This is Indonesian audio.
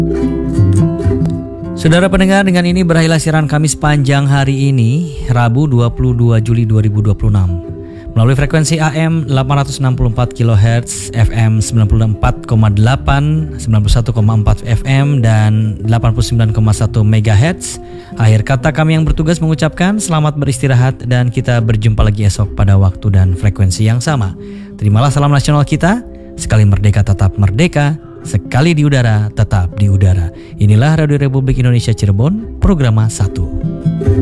Saudara pendengar, dengan ini berakhirlah siaran kami sepanjang hari ini, Rabu 22 Juli 2026. Melalui frekuensi AM 864 kHz, FM 94,8, 91,4 FM, dan 89,1 MHz. Akhir kata kami yang bertugas mengucapkan selamat beristirahat dan kita berjumpa lagi esok pada waktu dan frekuensi yang sama. Terimalah salam nasional kita, sekali merdeka tetap merdeka, sekali di udara tetap di udara. Inilah Radio Republik Indonesia Cirebon, Programa 1.